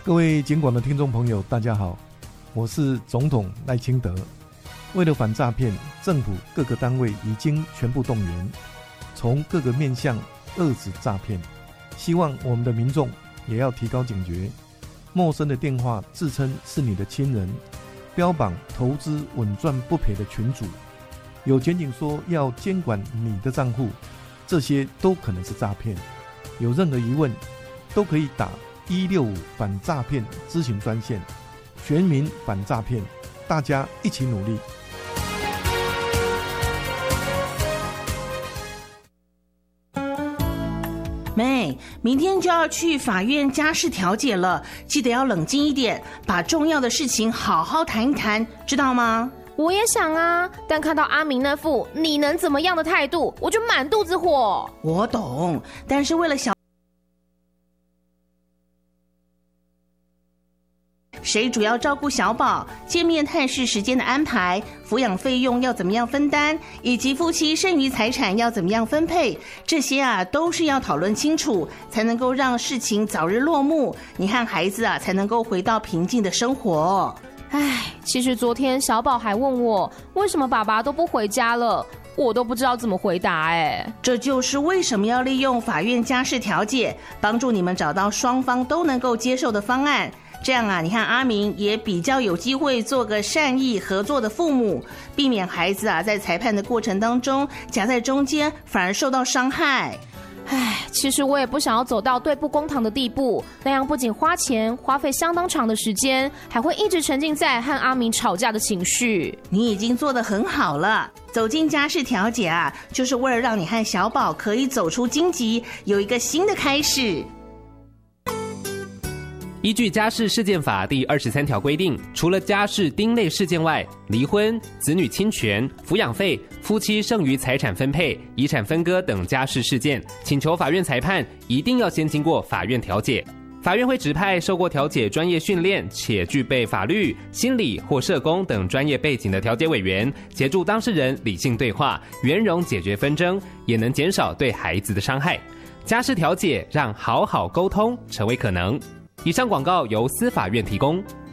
各位警广的听众朋友大家好，我是总统赖清德。为了反诈骗，政府各个单位已经全部动员，从各个面向遏止诈骗。希望我们的民众也要提高警觉，陌生的电话自称是你的亲人，标榜投资稳赚不赔的群组，有检警说要监管你的账户，这些都可能是诈骗。有任何疑问都可以打165反诈骗咨询专线，全民反诈骗，大家一起努力。 妹，明天就要去法院家事调解了，记得要冷静一点，把重要的事情好好谈一谈，知道吗？ 我也想啊，但看到阿明那副你能怎么样的态度，我就满肚子火。 我懂，但是为了谁主要照顾小宝，见面探视时间的安排，抚养费用要怎么样分担，以及夫妻剩余财产要怎么样分配，这些都是要讨论清楚，才能够让事情早日落幕，你和孩子才能够回到平静的生活。 其实昨天小宝还问我为什么爸爸都不回家了，我都不知道怎么回答。 这就是为什么要利用法院家事调解，帮助你们找到双方都能够接受的方案。这样你和阿明也比较有机会做个善意合作的父母，避免孩子在裁判的过程当中夹在中间，反而受到伤害。 其实我也不想要走到对簿公堂的地步，那样不仅花钱花费相当长的时间，还会一直沉浸在和阿明吵架的情绪。 你已经做得很好了，走进家事调解就是为了让你和小宝可以走出荆棘，有一个新的开始。 依据家事事件法第23条规定，除了家事丁类事件外，离婚、子女侵权、抚养费、夫妻剩余财产分配、遗产分割等家事事件，请求法院裁判一定要先经过法院调解。法院会指派受过调解专业训练且具备法律、心理或社工等专业背景的调解委员，协助当事人理性对话，圆融解决纷争，也能减少对孩子的伤害。家事调解让好好沟通成为可能。以上广告由司法院提供。